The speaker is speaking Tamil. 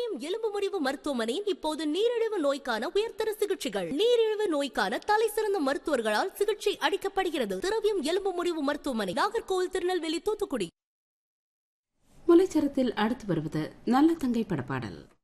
திரவியம் எலும்பு முறிவு மருத்துவமனையில் இப்போது நீரிழிவு நோய்க்கான உயர்தர சிகிச்சைகள். நீரிழிவு நோய்க்கான தலை சிறந்த மருத்துவர்களால் சிகிச்சை அளிக்கப்படுகிறது. திரவியம் எலும்பு முறிவு மருத்துவமனை, நாகர்கோவில், திருநெல்வேலி, தூத்துக்குடி. முலைச்சரத்தில் அடுத்து வருவது நல்ல தங்கை படப்பாடல்.